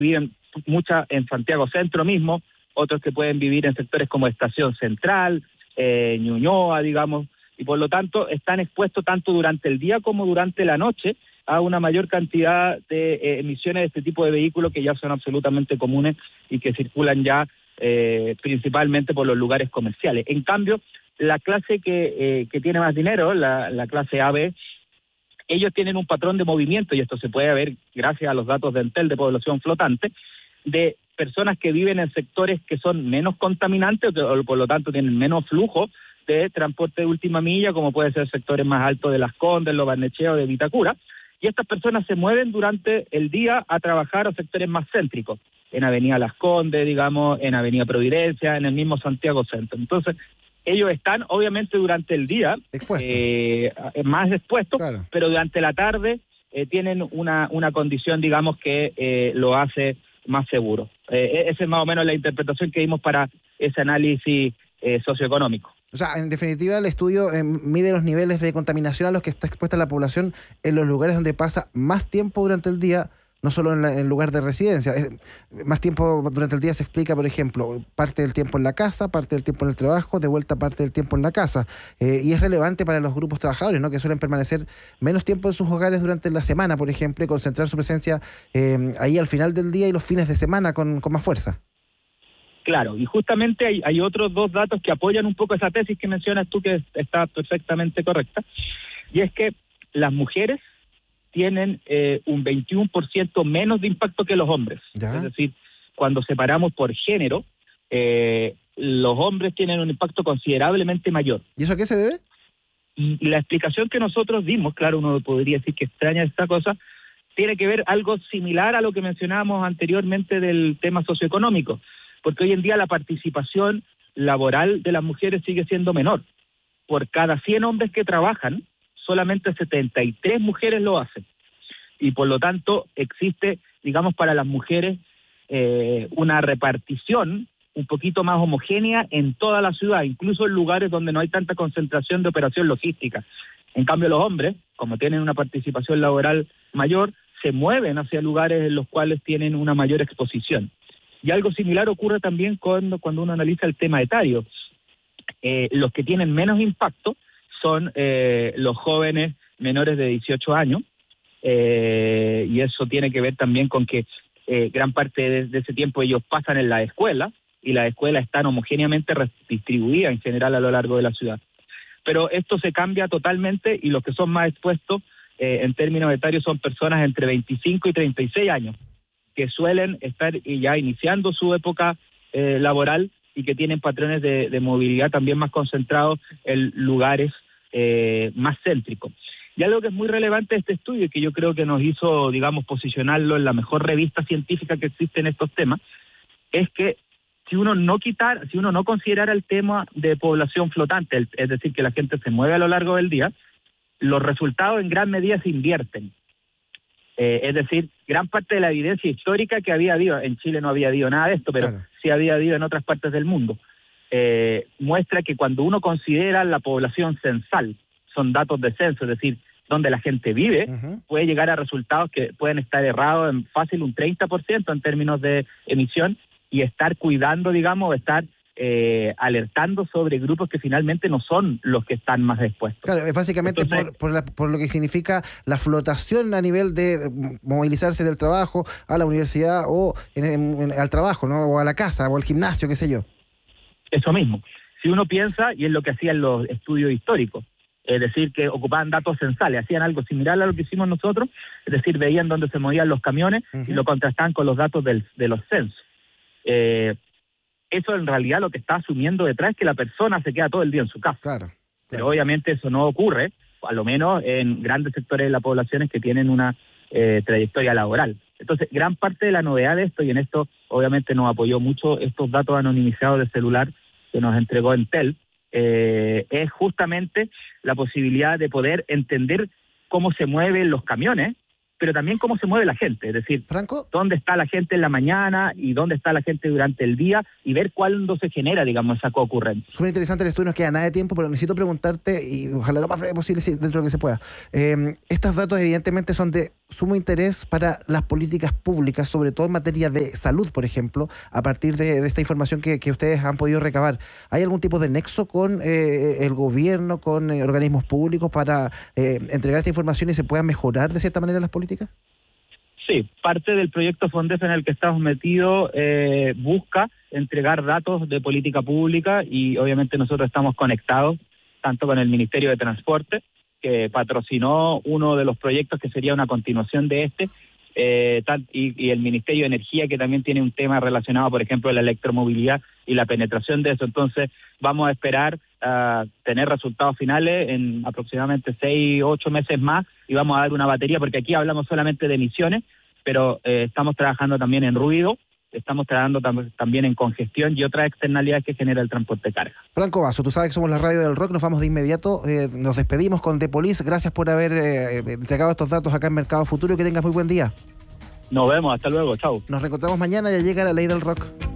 viven muchas en Santiago Centro mismo, otros que pueden vivir en sectores como Estación Central, Ñuñoa, digamos, y por lo tanto están expuestos tanto durante el día como durante la noche a una mayor cantidad de emisiones de este tipo de vehículos que ya son absolutamente comunes y que circulan ya principalmente por los lugares comerciales. En cambio, la clase que tiene más dinero, la clase AB, ellos tienen un patrón de movimiento, y esto se puede ver gracias a los datos de Entel de población flotante, de personas que viven en sectores que son menos contaminantes, o por lo tanto tienen menos flujo de transporte de última milla, como puede ser sectores más altos de Las Condes, Los Barnechea o de Vitacura, y estas personas se mueven durante el día a trabajar a sectores más céntricos, en Avenida Las Condes, digamos, en Avenida Providencia, en el mismo Santiago Centro. Entonces, ellos están obviamente durante el día más expuestos, claro, pero durante la tarde tienen una condición, digamos, que lo hace más seguro. Esa es más o menos la interpretación que dimos para ese análisis socioeconómico. O sea, en definitiva, el estudio mide los niveles de contaminación a los que está expuesta la población en los lugares donde pasa más tiempo durante el día, no solo en el lugar de residencia. Más tiempo durante el día se explica, por ejemplo, parte del tiempo en la casa, parte del tiempo en el trabajo, de vuelta parte del tiempo en la casa. Y es relevante para los grupos trabajadores, ¿no?, que suelen permanecer menos tiempo en sus hogares durante la semana, por ejemplo, y concentrar su presencia ahí al final del día y los fines de semana con más fuerza. Claro, y justamente hay otros dos datos que apoyan un poco esa tesis que mencionas tú, que está perfectamente correcta, y es que las mujeres tienen un 21% menos de impacto que los hombres. ¿Ya? Es decir, cuando separamos por género, los hombres tienen un impacto considerablemente mayor. ¿Y eso a qué se debe? Y la explicación que nosotros dimos, claro, uno podría decir que extraña esta cosa, tiene que ver algo similar a lo que mencionábamos anteriormente del tema socioeconómico, porque hoy en día la participación laboral de las mujeres sigue siendo menor. Por cada 100 hombres que trabajan, solamente 73 mujeres lo hacen. Y por lo tanto existe, digamos, para las mujeres una repartición un poquito más homogénea en toda la ciudad, incluso en lugares donde no hay tanta concentración de operación logística. En cambio, los hombres, como tienen una participación laboral mayor, se mueven hacia lugares en los cuales tienen una mayor exposición. Y algo similar ocurre también cuando uno analiza el tema etario. Los que tienen menos impacto son los jóvenes menores de 18 años, y eso tiene que ver también con que gran parte de ese tiempo ellos pasan en la escuela, y las escuelas están homogéneamente distribuidas en general a lo largo de la ciudad. Pero esto se cambia totalmente, y los que son más expuestos en términos etarios son personas entre 25 y 36 años, que suelen estar ya iniciando su época laboral y que tienen patrones de movilidad también más concentrados en lugares más céntricos. Y algo que es muy relevante de este estudio, y que yo creo que nos hizo, digamos, posicionarlo en la mejor revista científica que existe en estos temas, es que si uno no considerara el tema de población flotante, es decir, que la gente se mueve a lo largo del día, los resultados en gran medida se invierten. Es decir, gran parte de la evidencia histórica que había habido, en Chile no había habido nada de esto, pero claro, sí había habido en otras partes del mundo, muestra que cuando uno considera la población censal, son datos de censo, es decir, donde la gente vive, puede llegar a resultados que pueden estar errados en fácil un 30% en términos de emisión, y estar cuidando, digamos, estar alertando sobre grupos que finalmente no son los que están más expuestos. Claro, es básicamente por lo que significa la flotación a nivel de movilizarse del trabajo a la universidad o al trabajo, ¿no?, o a la casa o al gimnasio, qué sé yo. Eso mismo. Si uno piensa, y es lo que hacían los estudios históricos, es decir, que ocupaban datos censales, hacían algo similar a lo que hicimos nosotros, es decir, veían dónde se movían los camiones y lo contrastaban con los datos de los censos. Eso en realidad lo que está asumiendo detrás es que la persona se queda todo el día en su casa. Claro. Pero obviamente eso no ocurre, a lo menos en grandes sectores de la población que tienen una trayectoria laboral. Entonces, gran parte de la novedad de esto, y en esto obviamente nos apoyó mucho estos datos anonimizados de celular que nos entregó Entel, es justamente la posibilidad de poder entender cómo se mueven los camiones pero también cómo se mueve la gente, es decir, Franco, dónde está la gente en la mañana y dónde está la gente durante el día y ver cuándo se genera, digamos, esa coocurrencia. súper interesante el estudio, nos queda nada de tiempo, pero necesito preguntarte, y ojalá lo más breve posible, sí, dentro de lo que se pueda. Estos datos evidentemente son de sumo interés para las políticas públicas, sobre todo en materia de salud, por ejemplo, a partir de esta información que ustedes han podido recabar. ¿Hay algún tipo de nexo con el gobierno, con organismos públicos para entregar esta información y se puedan mejorar de cierta manera las políticas? Sí, parte del proyecto FONDEF en el que estamos metidos busca entregar datos de política pública y obviamente nosotros estamos conectados tanto con el Ministerio de Transporte, que patrocinó uno de los proyectos que sería una continuación de este, y el Ministerio de Energía, que también tiene un tema relacionado, por ejemplo, a la electromovilidad y la penetración de eso. Entonces vamos a esperar a tener resultados finales en aproximadamente 6, 8 meses más y vamos a dar una batería, porque aquí hablamos solamente de emisiones, pero estamos trabajando también en ruido, estamos trabajando también en congestión y otras externalidades que genera el transporte de carga. Franco Basso, tú sabes que somos la radio del rock, nos vamos de inmediato, nos despedimos con The Police, gracias por haber entregado estos datos acá en Mercado Futuro, que tengas muy buen día. Nos vemos, hasta luego, chao. Nos reencontramos mañana, ya llega la ley del rock.